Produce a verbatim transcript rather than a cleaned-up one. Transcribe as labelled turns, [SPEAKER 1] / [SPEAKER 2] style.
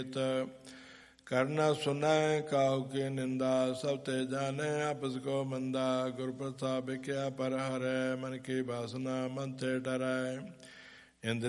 [SPEAKER 1] ਕਰਨਾ ਸੁਨੈ ਕਾਹੂ ਕੀ ਨਿੰਦਾ, ਸਭ ਤੇ ਜਾਣੈ ਆਪਸ ਕੋ ਮੰਦਾ। ਗੁਰ ਪ੍ਰਸਾਦਿ ਬਿਕਿਆ ਪਰ ਹਰੈ, ਮਨ ਕੀ ਬਾਸਨਾ ਮਨ ਤੇ ਡਰੈ। ਇੰਦ